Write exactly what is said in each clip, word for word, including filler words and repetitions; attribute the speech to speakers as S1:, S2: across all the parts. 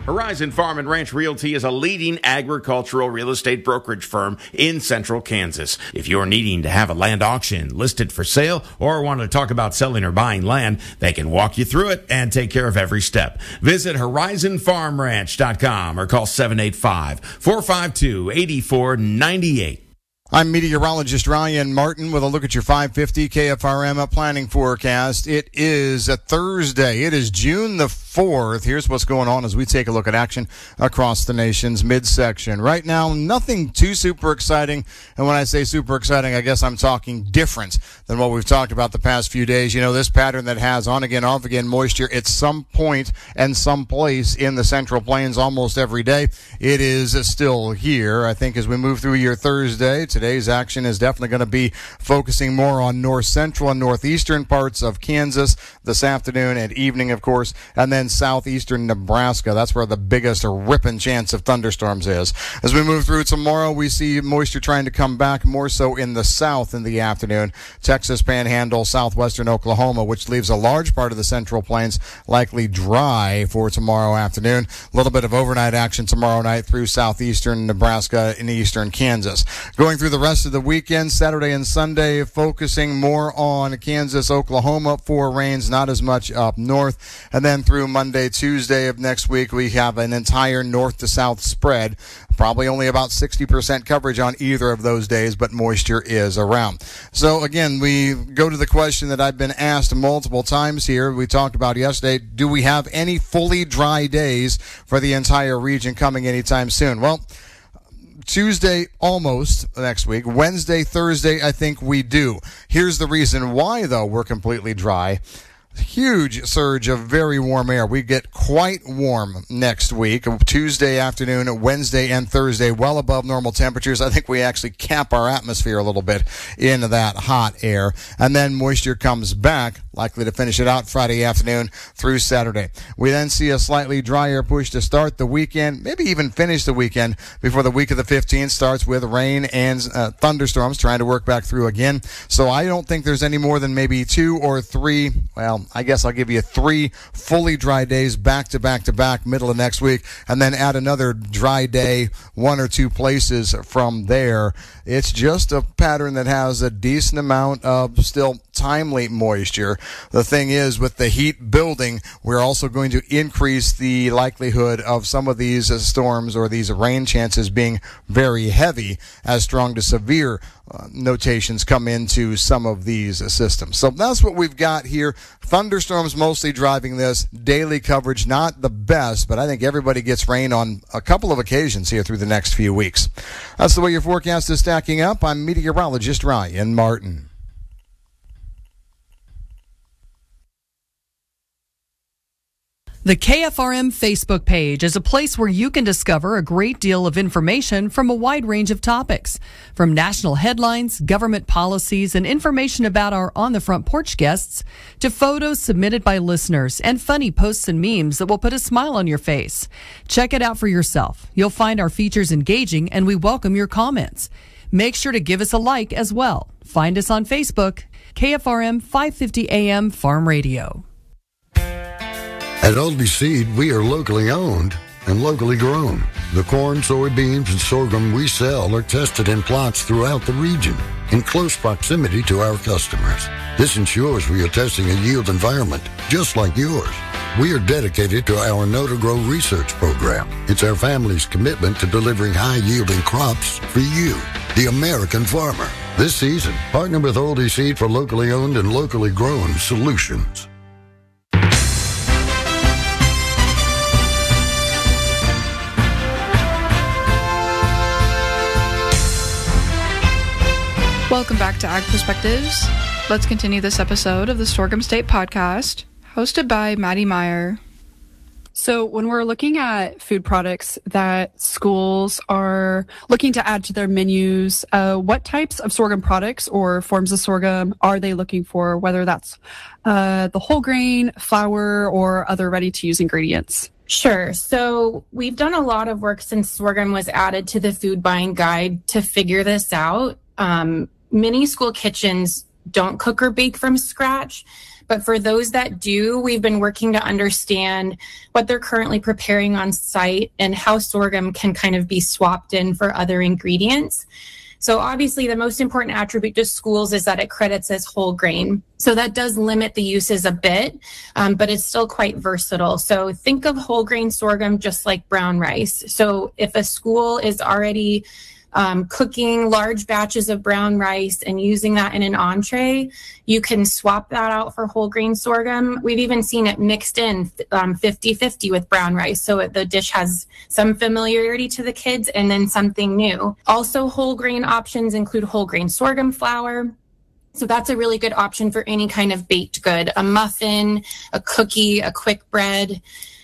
S1: Horizon Farm and Ranch Realty is a leading agricultural real estate brokerage firm in central Kansas. If you're needing to have a land auction listed for sale or want to talk about selling or buying land, they can walk you through it and take care of every step. Visit horizon farm ranch dot com or call seven eight five, four five two, eight four nine eight.
S2: I'm meteorologist Ryan Martin with a look at your five fifty K F R M planning forecast. It is a Thursday. It is June the fourth. Here's what's going on as we take a look at action across the nation's midsection. Right now, nothing too super exciting. And when I say super exciting, I guess I'm talking different than what we've talked about the past few days. You know, this pattern that has on again, off again moisture at some point and some place in the Central Plains almost every day. It is still here. I think as we move through your Thursday, today's action is definitely going to be focusing more on north central and northeastern parts of Kansas this afternoon and evening, of course, and then southeastern Nebraska. That's where the biggest ripping chance of thunderstorms is. As we move through tomorrow, we see moisture trying to come back more so in the south in the afternoon. Texas Panhandle, southwestern Oklahoma, which leaves a large part of the Central Plains likely dry for tomorrow afternoon. A little bit of overnight action tomorrow night through southeastern Nebraska and eastern Kansas. Going through the rest of the weekend, Saturday and Sunday, focusing more on Kansas, Oklahoma for rains, not as much up north. And then through Monday, Tuesday of next week, we have an entire north to south spread. Probably only about sixty percent coverage on either of those days, but moisture is around. So again, we go to the question that I've been asked multiple times here. We talked about yesterday. Do we have any fully dry days for the entire region coming anytime soon? Well, Tuesday, almost next week. Wednesday, Thursday, I think we do. Here's the reason why, though, we're completely dry. Huge surge of very warm air. We get quite warm next week. Tuesday afternoon, Wednesday, and Thursday, well above normal temperatures. I think we actually cap our atmosphere a little bit in that hot air. And then moisture comes back, likely to finish it out Friday afternoon through Saturday. We then see a slightly drier push to start the weekend, maybe even finish the weekend before the week of the fifteenth starts with rain and uh, thunderstorms trying to work back through again. So I don't think there's any more than maybe two or three, well, I guess I'll give you three fully dry days back to back to back middle of next week, and then add another dry day one or two places from there. It's just a pattern that has a decent amount of still timely moisture. The thing is, with the heat building, we're also going to increase the likelihood of some of these storms or these rain chances being very heavy, as strong to severe uh, notations come into some of these systems. So that's what we've got here. Thunderstorms mostly driving this. Daily coverage not the best, but I think everybody gets rain on a couple of occasions here through the next few weeks. That's the way your forecast is stacking up. I'm meteorologist Ryan Martin.
S3: The K F R M Facebook page is a place where you can discover a great deal of information from a wide range of topics, from national headlines, government policies, and information about our On the Front Porch guests, to photos submitted by listeners and funny posts and memes that will put a smile on your face. Check it out for yourself. You'll find our features engaging, and we welcome your comments. Make sure to give us a like as well. Find us on Facebook, K F R M five fifty A M Farm Radio.
S4: At Aldi Seed, we are locally owned and locally grown. The corn, soybeans, and sorghum we sell are tested in plots throughout the region in close proximity to our customers. This ensures we are testing a yield environment just like yours. We are dedicated to our Know to Grow research program. It's our family's commitment to delivering high-yielding crops for you, the American farmer. This season, partner with Aldi Seed for locally owned and locally grown solutions.
S5: Welcome back to Ag Perspectives. Let's continue this episode of the Sorghum State Podcast, hosted by Maddie Meyer.
S6: So when we're looking at food products that schools are looking to add to their menus, uh, what types of sorghum products or forms of sorghum are they looking for, whether that's uh, the whole grain, flour, or other ready-to-use ingredients?
S7: Sure. So we've done a lot of work since sorghum was added to the food buying guide to figure this out. Um, many school kitchens don't cook or bake from scratch, But for those that do, we've been working to understand what they're currently preparing on site and how sorghum can kind of be swapped in for other ingredients. So obviously the most important attribute to schools is that it credits as whole grain. So that does limit the uses a bit, um, but it's still quite versatile. So think of whole grain sorghum just like brown rice. So if a school is already um, cooking large batches of brown rice and using that in an entree, you can swap that out for whole grain sorghum. We've even seen it mixed in um, fifty-fifty with brown rice. So the dish has some familiarity to the kids and then something new. Also, whole grain options include whole grain sorghum flour. So that's a really good option for any kind of baked good, a muffin, a cookie, a quick bread.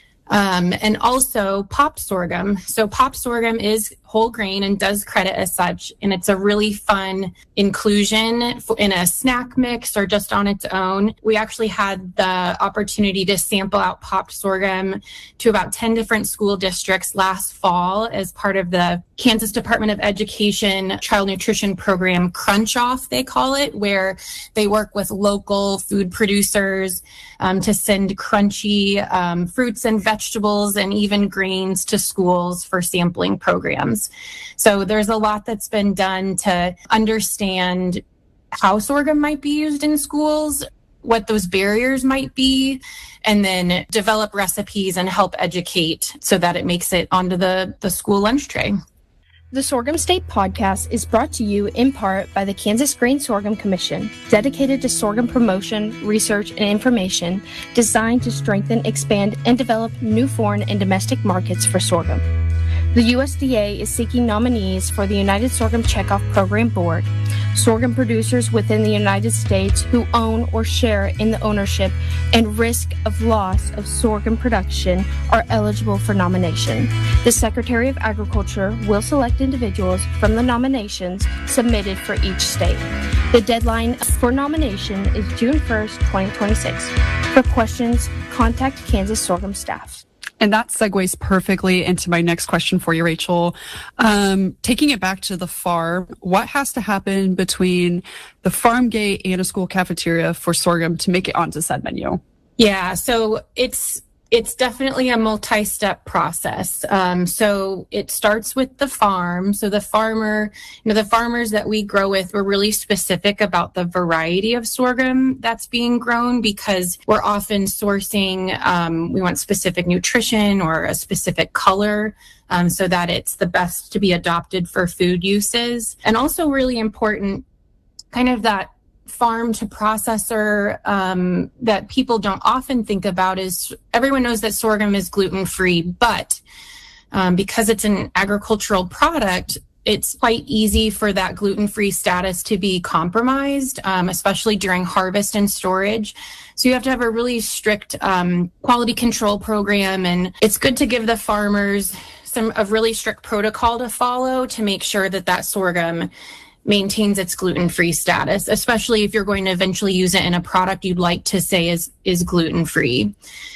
S7: Um, and also popped sorghum. So popped sorghum is whole grain and does credit as such. And it's a really fun inclusion in a snack mix or just on its own. We actually had the opportunity to sample out popped sorghum to about ten different school districts last fall as part of the Kansas Department of Education Child Nutrition Program Crunch Off, they call it, where they work with local food producers um, to send crunchy um, fruits and vegetables and even grains to schools for sampling programs. So there's a lot that's been done to understand how sorghum might be used in schools, what those barriers might be, and then develop recipes and help educate so that it makes it onto the, the school lunch tray.
S8: The Sorghum State Podcast is brought to you in part by the Kansas Grain Sorghum Commission, dedicated to sorghum promotion, research, and information designed to strengthen, expand, and develop new foreign and domestic markets for sorghum. The U S D A is seeking nominees for the United Sorghum Checkoff Program Board. Sorghum producers within the United States who own or share in the ownership and risk of loss of sorghum production are eligible for nomination. The Secretary of Agriculture will select individuals from the nominations submitted for each state. The deadline for nomination is June first, twenty twenty-six. For questions, contact Kansas Sorghum staff.
S6: And that segues perfectly into my next question for you, Rachel. Um, taking it back to the farm, what has to happen between the farm gate and a school cafeteria for sorghum to make it onto said menu?
S7: Yeah, so it's it's definitely a multi-step process. Um, so it starts with the farm. So the farmer, you know, the farmers that we grow with, we're really specific about the variety of sorghum that's being grown because we're often sourcing, um, we want specific nutrition or a specific color. Um, so that it's the best to be adopted for food uses. And also really important, kind of that farm to processor um, that people don't often think about is everyone knows that sorghum is gluten-free, but um, because it's an agricultural product, it's quite easy for that gluten-free status to be compromised, um, especially during harvest and storage. So you have to have a really strict um, quality control program, and it's good to give the farmers some a really strict protocol to follow to make sure that that sorghum maintains its gluten-free status, especially if you're going to eventually use it in a product you'd like to say is, is gluten-free.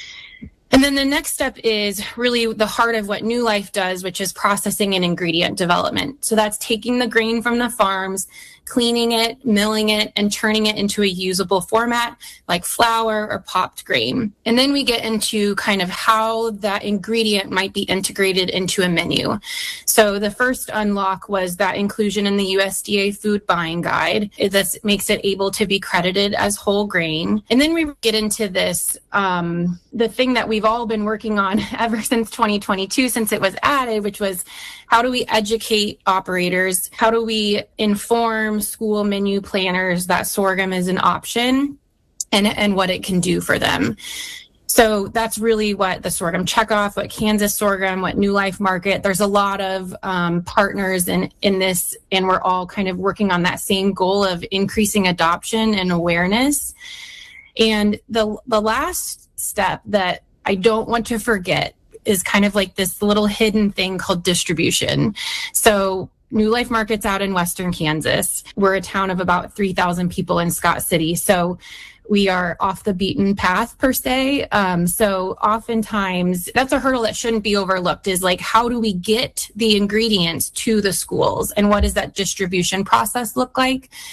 S7: And then the next step is really the heart of what New Life does, which is processing and ingredient development. So that's taking the grain from the farms, cleaning it, milling it, and turning it into a usable format like flour or popped grain. And then we get into kind of how that ingredient might be integrated into a menu. So the first unlock was that inclusion in the U S D A food buying guide. That makes it able to be credited as whole grain. And then we get into this, um, the thing that we've all been working on ever since twenty twenty-two, since it was added, which was how do we educate operators? How do we inform school menu planners that sorghum is an option and, and what it can do for them? So that's really what the Sorghum Checkoff, what Kansas Sorghum, what New Life Market, there's a lot of um, partners in, in this, and we're all kind of working on that same goal of increasing adoption and awareness. And the the last step that I don't want to forget is kind of like this little hidden thing called distribution. So New Life Market's out in Western Kansas. We're a town of about three thousand people in Scott City. So we are off the beaten path per se. Um, so oftentimes that's a hurdle that shouldn't be overlooked, is like, how do we get the ingredients to the schools and what does that distribution process look like?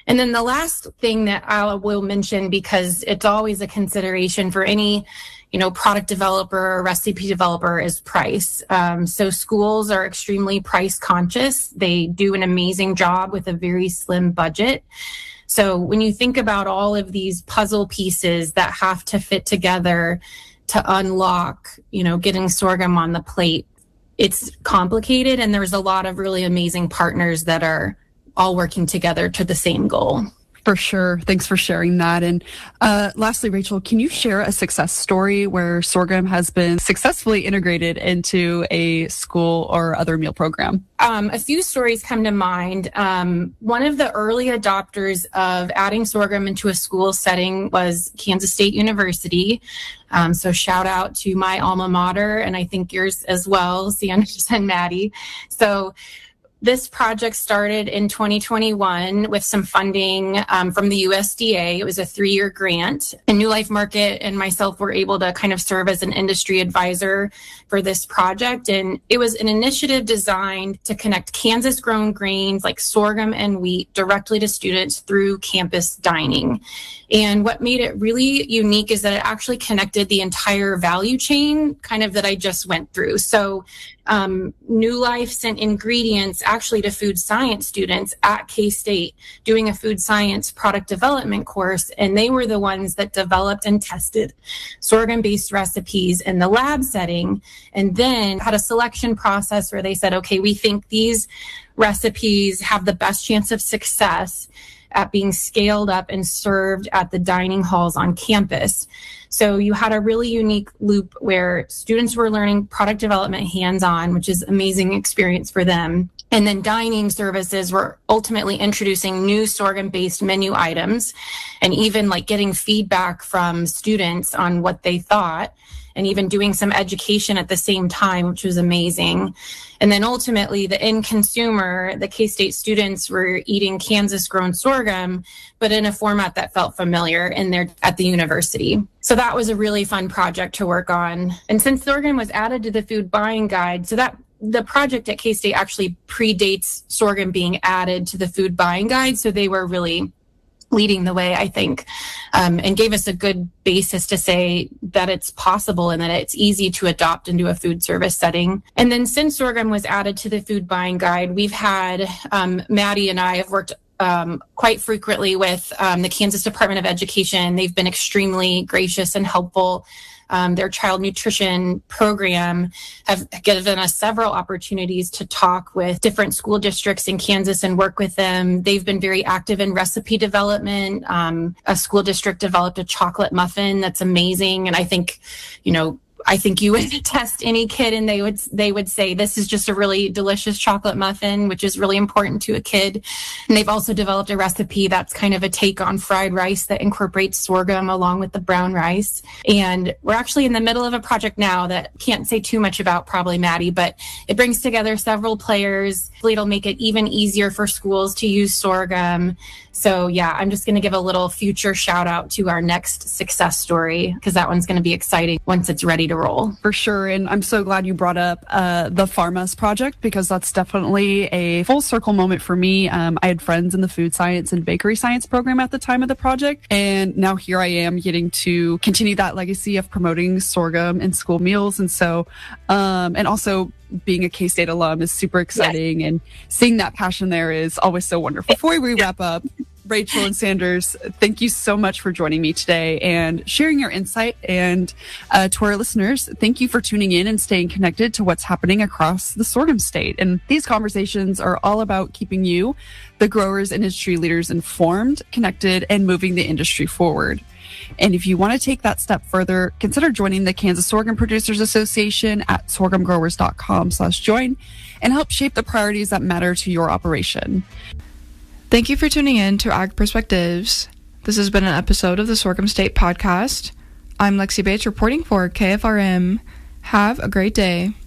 S7: And then the last thing that I will mention, because it's always a consideration for any, you know, product developer or recipe developer, is price. Um, so schools are extremely price conscious. They do an amazing job with a very slim budget. So when you think about all of these puzzle pieces that have to fit together to unlock, you know, getting sorghum on the plate, it's complicated. And there's a lot of really amazing partners that are all working together to the same goal.
S6: For sure. Thanks for sharing that. And uh, lastly, Rachel, can you share a success story where sorghum has been successfully integrated into a school or other meal program?
S7: Um, a few stories come to mind. Um, one of the early adopters of adding sorghum into a school setting was Kansas State University. Um, so shout out to my alma mater, and I think yours as well, Sanders and Maddie. So this project started in twenty twenty-one with some funding um, from the U S D A. It was a three-year grant. And New Life Market and myself were able to kind of serve as an industry advisor for this project. And it was an initiative designed to connect Kansas-grown grains like sorghum and wheat directly to students through campus dining. And what made it really unique is that it actually connected the entire value chain kind of that I just went through. So um, New Life sent ingredients actually to food science students at K-State doing a food science product development course. And they were the ones that developed and tested sorghum-based recipes in the lab setting, and then had a selection process where they said, okay, we think these recipes have the best chance of success at being scaled up and served at the dining halls on campus. So you had a really unique loop where students were learning product development hands-on, which is an amazing experience for them. And then dining services were ultimately introducing new sorghum-based menu items and even like getting feedback from students on what they thought, and even doing some education at the same time, which was amazing. And then ultimately, the end consumer, the K-State students, were eating Kansas-grown sorghum, but in a format that felt familiar in their at the university. So that was a really fun project to work on. And since sorghum was added to the food buying guide, so that the project at K-State actually predates sorghum being added to the food buying guide, so they were really leading the way, I think, um, and gave us a good basis to say that it's possible and that it's easy to adopt into a food service setting. And then since sorghum was added to the food buying guide, we've had, um, Maddie and I have worked um, quite frequently with um, the Kansas Department of Education. They've been extremely gracious and helpful. Um, their child nutrition program have given us several opportunities to talk with different school districts in Kansas and work with them. They've been very active in recipe development. Um, a school district developed a chocolate muffin that's amazing. And I think, you know, I think you would test any kid and they would they would say this is just a really delicious chocolate muffin, which is really important to a kid. And they've also developed a recipe that's kind of a take on fried rice that incorporates sorghum along with the brown rice. And we're actually in the middle of a project now that can't say too much about, probably, Maddie, but it brings together several players. It'll make it even easier for schools to use sorghum. So yeah, I'm just going to give a little future shout out to our next success story, because that one's going to be exciting once it's ready to roll.
S6: For sure. And I'm so glad you brought up uh, the Pharmas project, because that's definitely a full circle moment for me. Um, I had friends in the food science and bakery science program at the time of the project. And now here I am getting to continue that legacy of promoting sorghum in school meals. And so, um, and also being a K-State alum is super exciting, yes. And seeing that passion there is always so wonderful. Before we wrap up, Rachel and Sanders, thank you so much for joining me today and sharing your insight. And uh, to our listeners, thank you for tuning in and staying connected to what's happening across the sorghum state. And these conversations are all about keeping you, the growers and industry leaders, informed, connected, and moving the industry forward. And if you want to take that step further, consider joining the Kansas Sorghum Producers Association at sorghum growers dot com slash join and help shape the priorities that matter to your operation.
S5: Thank you for tuning in to Ag Perspectives. This has been an episode of the Sorghum State Podcast. I'm Lexi Bates reporting for K F R M. Have a great day.